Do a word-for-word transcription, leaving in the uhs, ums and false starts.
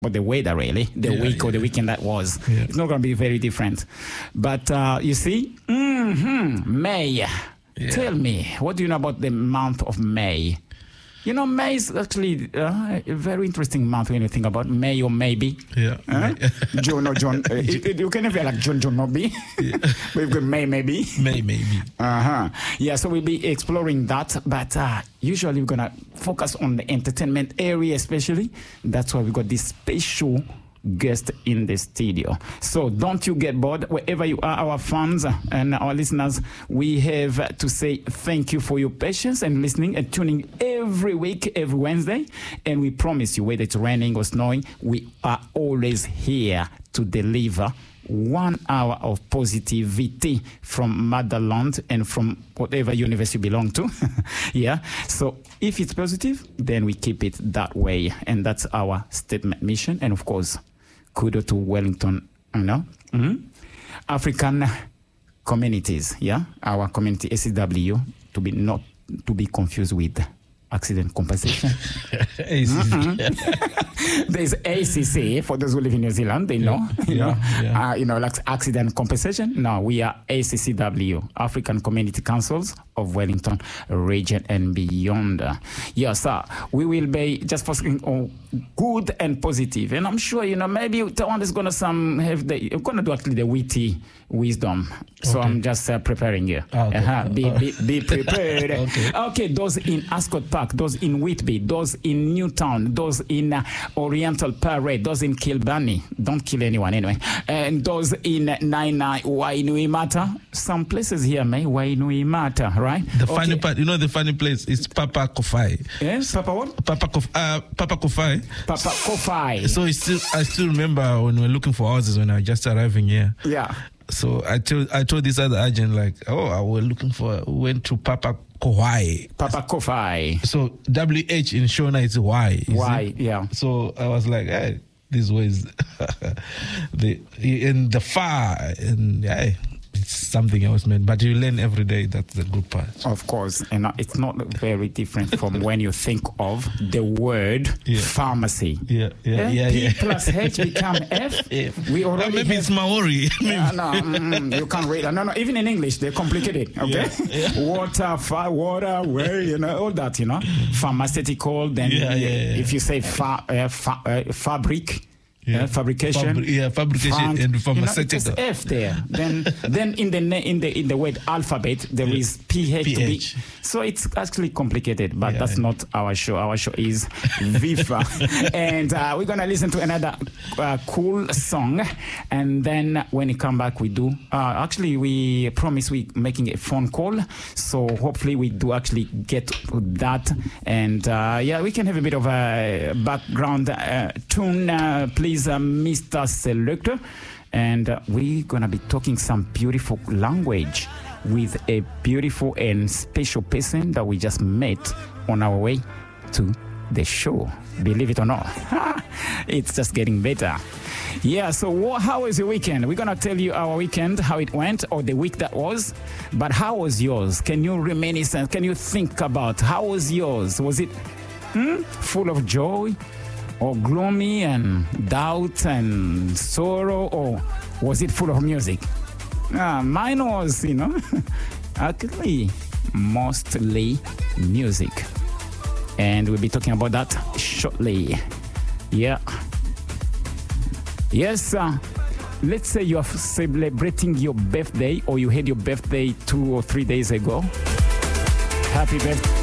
But the weather, really, the yeah, week yeah. or the weekend that was, Yeah. it's not going to be very different. But uh, you see, mm-hmm, May. Yeah. Tell me, what do you know about the month of May? You know, May is actually uh, a very interesting month when you think about May or maybe. Yeah. Huh? June or John. Uh, it, it, you can never like John, John, maybe. Yeah. We've got May, maybe. May, maybe. Uh-huh. Yeah, so we'll be exploring that. But uh, usually we're going to focus on the entertainment area especially. That's why we got this special guest in the studio. So don't you get bored. Wherever you are, our fans and our listeners, we have to say thank you for your patience and listening and tuning every week, every Wednesday. And we promise you, whether it's raining or snowing, we are always here to deliver one hour of positivity from motherland and from whatever universe you belong to. Yeah. So if it's positive, then we keep it that way. And that's our statement mission. And of course, kudos to Wellington, you know, mm-hmm. African communities. Yeah. Our community, A C W, to be not to be confused with accident compensation. A C C. Mm-hmm. There's A C C for those who live in New Zealand. They know, Yeah, you yeah, know, yeah. Uh, you know, like accident compensation. No, we are A C C W, African Community Councils of Wellington region and beyond. Yes, sir. We will be just focusing on good and positive, and I'm sure you know maybe Tawan is gonna some have the you're gonna do actually the witty wisdom. So Okay. I'm just uh, preparing you. Ah, okay. Uh-huh. Be, be be prepared. Okay. Okay, those in Ascot Park, those in Whitby, those in Newtown, those in uh, Oriental Parade, those in Kilbarny. Don't kill anyone anyway. And those in Naina Wainuimata. Some places here may Wainuimata, right? The funny Okay. part, you know, the funny place is Papa Kofai. Yes, Papa what? Papa Kof, uh, Papa Kofai. Papa Kofai. So it's still, I still remember when we were looking for houses when I was just arriving here. Yeah. So I told I told this other agent like, oh, I was looking for went to Papa Kofai. Papa Kofai. So W H in Shona is Y. you Why? see? Yeah. So I was like, hey, this was the in the far and yeah, it's something else, man. But you learn every day. That's the good part. Of course, and uh, it's not very different from when you think of the word Yeah. pharmacy. Yeah, yeah, Eh? yeah, P yeah. plus H become F. F. We Or already maybe have- it's Maori. Uh, no, mm, you can't read. No, no. Even in English, they complicate it. Okay, Yeah, water, fa- water, where you know all that. You know, pharmaceutical. Then Yeah, yeah, yeah. if you say fa- uh, fa- uh, fabric. Yeah. Uh, fabrication, Fabri- yeah, fabrication front, and you know, pharmaceutical. it's F there. Then, then in the na- in the in the word alphabet there Yeah. is P H to be. P H. So it's actually complicated, but Yeah, that's yeah. not our show. Our show is Viva, and uh, we're gonna listen to another uh, cool song, and then when we come back, we do. Uh, actually, we promise we making a phone call, so hopefully we do actually get to that, and uh, yeah, we can have a bit of a background uh, tune, uh, please, uh, Mister Selector, and uh, we're gonna be talking some beautiful language with a beautiful and special person that we just met on our way to the show. Believe it or not, it's just getting better. Yeah, so what, how was your weekend? We're going to tell you our weekend, how it went, or the week that was. But how was yours? Can you reminisce? Can you think about how was yours? Was it hmm, full of joy, or gloomy and doubt and sorrow, or was it full of music? Uh, mine was, you know, actually mostly music. And we'll be talking about that shortly. Yeah. Yes, uh, let's say you are celebrating your birthday or you had your birthday two or three days ago. Happy birthday.